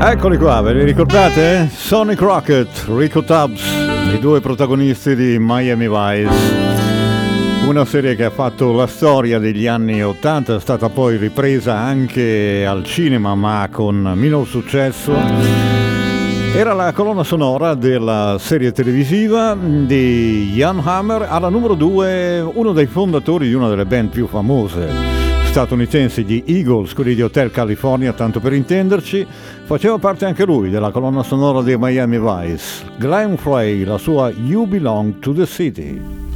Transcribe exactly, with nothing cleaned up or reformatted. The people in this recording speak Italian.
Eccoli qua, ve li ricordate? Sonny Crockett, Rico Tubbs, i due protagonisti di Miami Vice. Una serie che ha fatto la storia degli anni ottanta, è stata poi ripresa anche al cinema ma con minor successo. Era la colonna sonora della serie televisiva di Jan Hammer, alla numero due uno dei fondatori di una delle band più famose statunitensi, gli Eagles, quelli di Hotel California, tanto per intenderci. Faceva parte anche lui della colonna sonora dei Miami Vice. Glenn Frey, la sua You Belong to the City.